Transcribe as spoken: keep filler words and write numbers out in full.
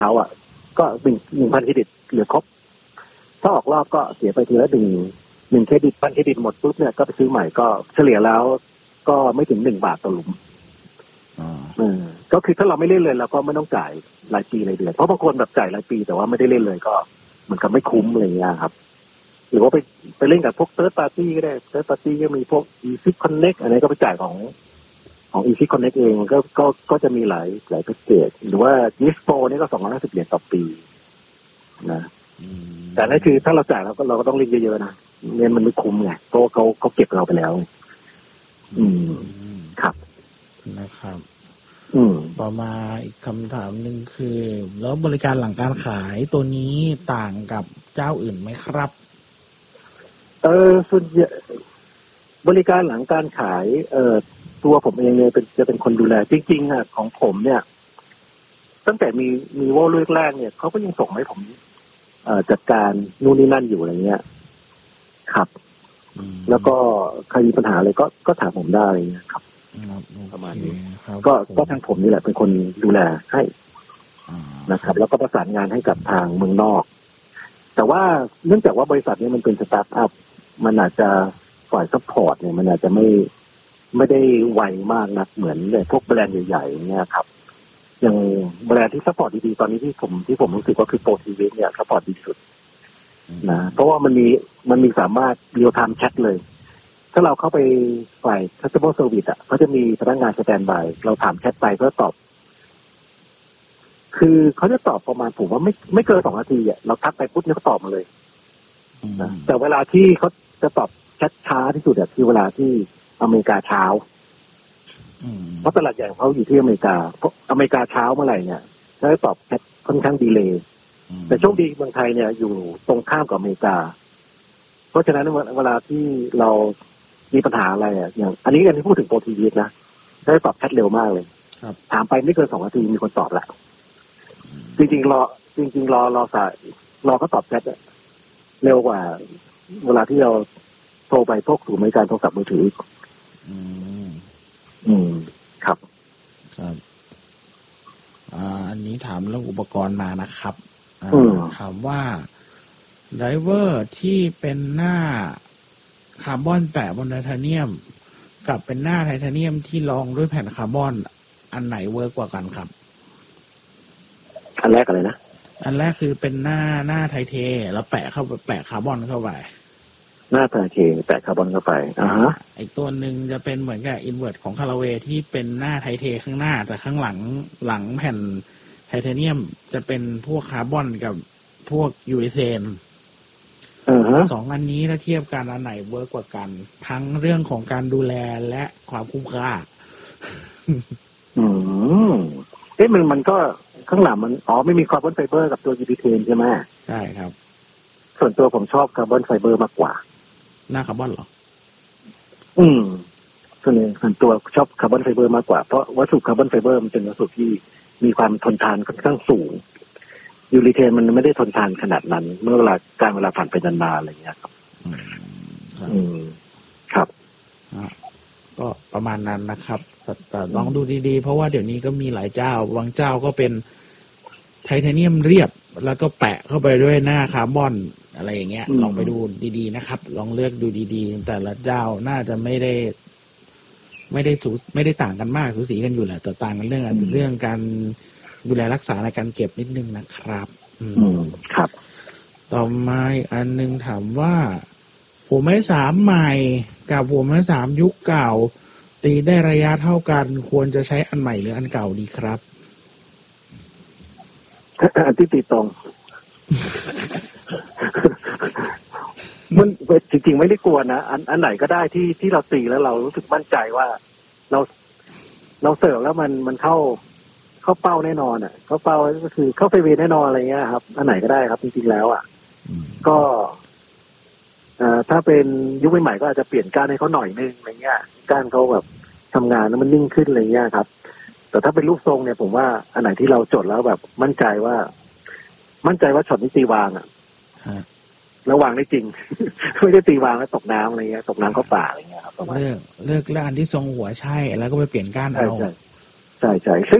เช้าอ่ะก็หนึ่งหนึ่งพันเครดิตเหลือครบถ้าออกรอบก็เสียไปทีละหนึ่งหนึ่งเครดิตพันเครดิตหมดปุ๊บเนี่ยก็ไปซื้อใหม่ก็เฉลี่ยแล้วก็ไม่ถึงหนึ่งบาทต่อหลุมอืมก็คือถ้าเราไม่เล่นเลยเราก็ไม่ต้องจ่ายรายปีรายเดือนเพราะบางคนแบบจ่ายรายปีแต่ว่าไม่ได้เล่นเลยก็มันก็ไม่คุ้มอะไรเงี้ยครับหรือว่าไปไปเล่นกับพวกเติร์ดปาร์ตี้ก็ได้เติร์ดปาร์ตี้ก็มีพวก Easy Connect อันนี้ก็ไปจ่ายของของ Easy Connect เองก็ก็ก็จะมีหลายหลายแพ็กเกจหรือว่า Dispo นี่ก็สองร้อยห้าสิบเหรียญต่อปีนะแต่นั่นคือถ้าเราจ่ายเราก็เราก็ต้องเล่นเยอะๆนะเงินมันไม่คุ้มไงเพราะเขาเขาเก็บเราไปแล้วอืมครับนะครับอืมต่อมาอีกคำถามหนึ่งคือแล้วบริการหลังการขายตัวนี้ต่างกับเจ้าอื่นไหมครับเออส่วนบริการหลังการขายเอ่อตัวผมเองเนี่ยเป็นจะเป็นคนดูแลจริงๆอ่ะของผมเนี่ยตั้งแต่มีมีวอลลุ่มแรกเนี่ยเขาก็ยังส่งให้ผมเอ่อจัดการนู่นนี่นั่นอยู่อะไรเงี้ยครับแล้วก็ใครมีปัญหาอะไรก็ก็ถามผมได้ครับประมาณนี้ก็ก็ทางผมนี่แหละเป็นคนดูแลให้นะครับแล้วก็ประสานงานให้กับทางเมืองนอกแต่ว่าเนื่องจากว่าบริษัทนี้มันเป็นสตาร์ทอัพมันอาจจะฝ่ายซัพพอร์ตเนี่ยมันอาจจะไม่ไม่ได้ไวมากนักเหมือนเนี่ยพวกแบรนด์ใหญ่ๆเนี่ยครับอย่างแบรนด์ที่ซัพพอร์ตดีๆตอนนี้ที่ผมที่ผมรู้สึกว่าคือโปรทีวีเนี่ยซัพพอร์ตดีสุดนะเพราะว่ามันมีมันมีสามารถเรียลไทม์แชทเลยถ้าเราเข้าไปฝ่าย customer service อ่ะเขาจะมีพนักงานสแตนด์บายเราถามแชทไปก็ตอบคือเขาจะตอบประมาณผมว่าไม่ไม่เกินสองนาทีอ่ะเราทักไปปุ๊บเนี่ยเขาตอบมาเลยนะแต่เวลาที่เขาจะตอบแชทช้าที่สุดอ่ะคือเวลาที่อเมริกาเช้าเพราะตลาดใหญ่ของเขาอยู่ที่อเมริกาเพราะอเมริกาเช้าเมื่อไหร่เนี่ยเขาจะตอบแชทค่อนข้างดีเลย์แต่โชคดีเมืองไทยเนี่ยอยู่ตรงข้ามกับอเมริกาเพราะฉะนั้นเวลาที่เรามีปัญหาอะไรอ่ะอย่างอันนี้อันที่พูดถึงโปรทีวีนะเขาจะตอบแชทเร็วมากเลยถามไปไม่เกินสองนาทีมีคนตอบละจริงๆรอจริงๆรอรอสายรอเขาตอบแชทเร็วกว่าเวลาที่เราโทรไปพวกศูนย์บริการโทรศัพท์มือถืออืมอืมครับครับอ่าอันนี้ถามเรื่องอุปกรณ์มานะครับถามว่าไดเวอร์ที่เป็นหน้าคาร์บอนแปะบนไทเทเนียมกับเป็นหน้าไทเทเนียมที่รองด้วยแผ่นคาร์บอนอันไหนเวิร์กกว่ากันครับอันแรกอะไรนะอันแรกคือเป็นหน้าหน้าไทเทแล้วแปะเข้าแปะคาร์บอนเข้าไปหน้าไทเทแปะคาร์บอนเข้าไปอ่าฮะอีกตัวหนึ่งจะเป็นเหมือนกับอินเวอร์ตของคาราเวที่เป็นหน้าไทเทข้างหน้าแต่ข้างหลังหลังแผ่นไทเทเนียมจะเป็นพวกคาร์บอนกับพวกยูเรเซนสองอันนี้ถ้าเทียบกันอันไหนเวิร์กกว่ากันทั้งเรื่องของการดูแลและความคุ้มค่าอืมเอ๊ะมันมันก็ข้างหลังมันอ๋อไม่มีคาร์บอนไฟเบอร์กับตัวยูรีเทนใช่ไหมใช่ครับส่วนตัวผมชอบคาร์บอนไฟเบอร์มากกว่าหน้าคาร์บอนเหรออืมส่วนส่วนตัวชอบคาร์บอนไฟเบอร์มากกว่าเพราะวัสดุคาร์บอนไฟเบอร์มันเป็นวัสดุที่มีความทนทานค่อนข้างสูงยูรีเทนมันไม่ได้ทนทานขนาดนั้นเมื่อเวลาการเวลาผ่านไปนานๆอะไรอย่างเงี้ยครับอืมครับก็ประมาณนั้นนะครับแต่ลองดูดีๆเพราะว่าเดี๋ยวนี้ก็มีหลายเจ้าบางเจ้าก็เป็นไทเทเนียมเรียบแล้วก็แปะเข้าไปด้วยหน้าคาร์บอนอะไรอย่างเงี้ยลองไปดูดีๆนะครับลองเลือกดูดีๆแต่ละเจ้าน่าจะไม่ได้ไม่ได้สูไม่ได้ต่างกันมากสูสีกันอยู่แหละแต่ต่างกันเรื่องอาจจะเรื่องการดูแลรักษาในการเก็บนิดนึงนะครับอืมครับต่อมาอีกอันนึงถามว่าหัวไม้สามใหม่กับหัวไม้สามยุคเก่าตีได้ระยะเท่ากันควรจะใช้อันใหม่หรืออันเก่าดีครับอันที่ตีตรงมันจริงๆไม่ได้กลัวนะอันอันไหนก็ได้ที่ที่เราตีแล้วเรารู้สึกมั่นใจว่าเราเราเสิร์ฟแล้วมันมันเข้าเข้าเป้าแน่นอนอ่ะเข้าเป้าก็คือเข้าไฟเวย์แน่นอนอะไรเงี้ยครับอันไหนก็ได้ครับจริงๆแล้วอ่ะก็เอ่อถ้าเป็นยุคใหม่ๆก็อาจจะเปลี่ยนก้านให้เขาหน่อยนึงอะไรเงี้ยก้านเขาแบบทำงานแล้วมันนิ่งขึ้นอะไรเงี้ยครับแต่ถ้าเป็นรูปทรงเนี่ยผมว่าอันไหนที่เราจดแล้วแบบมั่นใจว่ามั่นใจว่าช็อตนี้ตีวางอ่ะแล้ววางได้จริง ไม่ได้ตีวางแล้วตกน้ำอะไรเงี้ยตกน้ำเข้าป่าอะไรเงี้ยครับเลือกเลือกแล้วอันที่ทรงหัวใช่แล้วก็ไปเปลี่ยนก้านเอาใช่ใช่ใช่